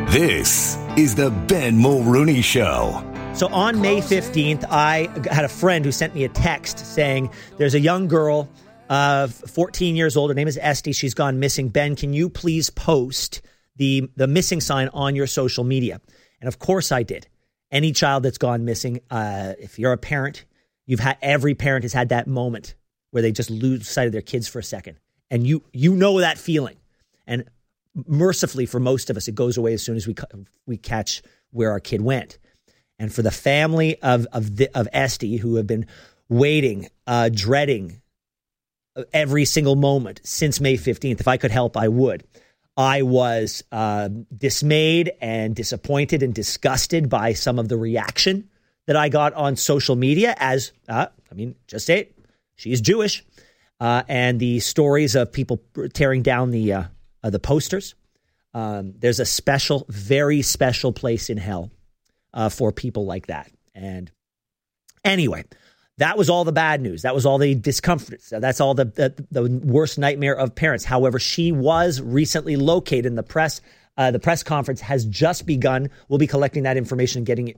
This is the Ben Mulrooney Show. So on May 15th, I had a friend who sent me a text saying there's a young girl, 14 years old. Her name is Esty. She's gone missing. Ben, can you please post the missing sign on your social media? And of course I did. Any child that's gone missing, if you're a parent, every parent has had that moment where they just lose sight of their kids for a second. And you know that feeling. And mercifully for most of us, it goes away as soon as we catch where our kid went. And for the family of Esty, who have been waiting, dreading every single moment since May 15th, if I could help, I would. I was dismayed and disappointed and disgusted by some of the reaction that I got on social media just say it, she's Jewish. And the stories of people tearing down the posters. There's a special, very special place in hell for people like that. And anyway, that was all the bad news. That was all the discomfort. So that's all the worst nightmare of parents. However, she was recently located in the press. The press conference has just begun. We'll be collecting that information and getting it